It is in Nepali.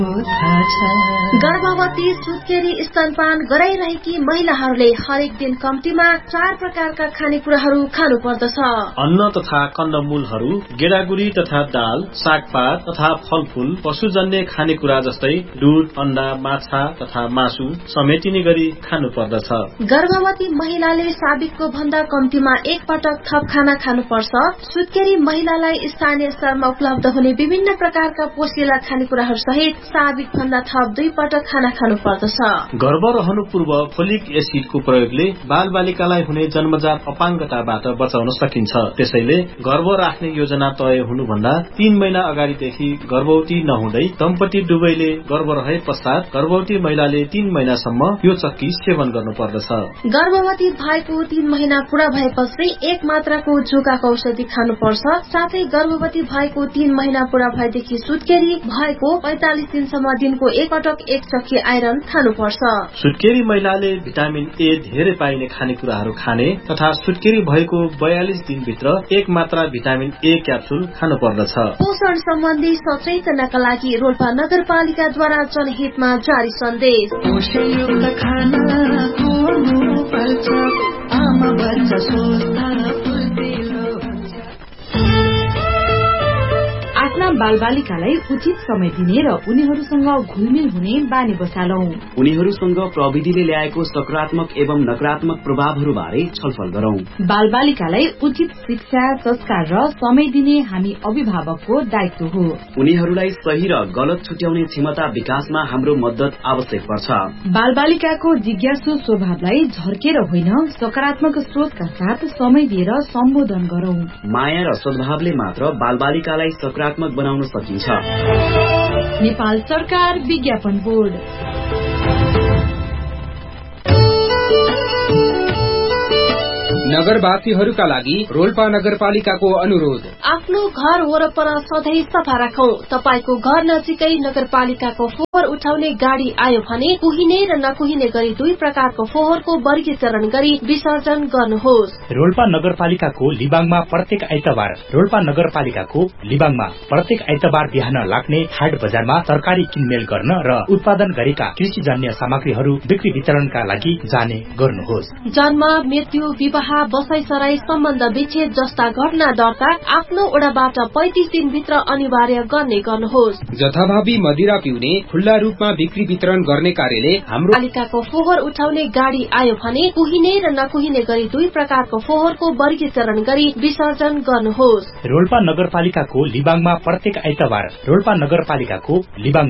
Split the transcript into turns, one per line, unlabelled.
गर्भवती सुत्केरी स्तनपान गराइरहेकी महिलाहरूले हरेक दिन कम्तीमा 4 प्रकारका खानेकुराहरू खानु पर्दछ।
अन्न तथा कन्दमूलहरू, गेडागुडी तथा दाल, सागपात तथा फलफूल, पशुजन्य खानेकुरा जस्तै दूध, अण्डा, माछा तथा मासु समेटिने गरी खानु पर्दछ।
गर्भवती महिलाले साबिकको भन्दा कम्तीमा 1 पटक थप खाना खानुपर्छ। सुत्केरी महिलालाई स्थानीय स्तरमा उपलब्ध हुने विभिन्न प्रकारका पोषिला खानेकुराहरू सहित साबिक भन्दा थप 2 पटक खाना खानु पर्दछ।
गर्भ रहनु पूर्व फोलिक एसिडको प्रयोगले बाल बालिकालाई हुने जन्मजात अपाङ्गताबाट बचाउन सकिन्छ। त्यसैले गर्भ राख्ने योजना तय हुनुभन्दा 3 महिना अगाडिदेखि गर्भवती नहुँदै दम्पति दुवैले गर्भ रहे पश्चात गर्भवती महिलाले 3 महिनासम्म यो चक्की सेवन गर्नु पर्दछ।
गर्भवती भएको 3 महिना पूरा भएपछि 1 मात्राको जुकाको औषधि खानुपर्छ। साथै गर्भवती भएको 3 महिना पूरा भएदेखि सुत्केरी भएको 45 दिनसम्म दिनको 1 पटक 1 चक्की आइरन खानुपर्छ।
सुत्केरी महिलाले भिटामिन ए धेरै पाइने खानेकुराहरू खाने तथा सुत्केरी भएको 42 दिनभित्र 1 मात्रा भिटामिन ए क्याप्सुल खानु पर्दछ।
पोषण सम्बन्धी सचेतनाका लागि रोल्पा नगरपालिकाद्वारा जनहितमा जारी सन्देश। आफ्ना बालबालिकालाई उचित समय दिने र उनीहरूसँग घुलमिल हुने बानी बसालौं।
उनीहरूसँग प्रविधिले ल्याएको सकारात्मक एवं नकारात्मक प्रभावहरू बारे छलफल गरौं।
बालबालिकालाई उचित शिक्षा, संस्कार र समय दिने हामी अभिभावकको दायित्व हो।
उनीहरूलाई सही र गलत छुट्याउने क्षमता विकासमा हाम्रो मद्दत आवश्यक पर्छ।
बालबालिकाको जिज्ञासु स्वभावलाई झर्केर होइन, सकारात्मक स्रोतका साथ समय दिएर सम्बोधन गरौं।
माया र सद्भावले मात्र बालबालिकालाई सकारात्मक बनाउन सकिन्छ।
नेपाल सरकार विज्ञापन बोर्ड।
नगरवासीहरूका लागि रोल्पा नगरपालिकाको अनुरोध।
आफ्नो घर वरपर सधैँ सफा राखौं। तपाईको घर नजिकै नगरपालिकाको फोहोर उठाउने गाड़ी आयो भने कुहिने र नकुहिने गरी 2 प्रकारको फोहोरको वर्गीकरण गरी विसर्जन गर्नुहोस्।
रोल्पा नगरपालिकाको लिबाङमा प्रत्येक आइतबार बिहान लाग्ने हाट बजारमा तरकारी किनमेल गर्न र उत्पादन गरेका कृषिजन्य सामग्रीहरू बिक्री वितरणका लागि जाने गर्नुहोस्।
जन्म, मृत्यु, विवाह, बसाइसराई, सम्बन्ध विच्छेद जस्ता घटना दर्ता आफ्नो ओडाबाट 35 दिनभित्र अनिवार्य गर्नुहोस्।
जथाभावी मदिरा पिउने, खुल्ला रूपमा बिक्री वितरण गर्ने कार्यले हाम्रो
पालिकाको फोहोर उठाउने गाड़ी आयो भने कुहिने र नकुहिने गरी 2 प्रकारको फोहोरको वर्गीकरण गरी विसर्जन गर्नुहोस्।
रोल्पा नगरपालिकाको लिबाङमा प्रत्येक आइतबार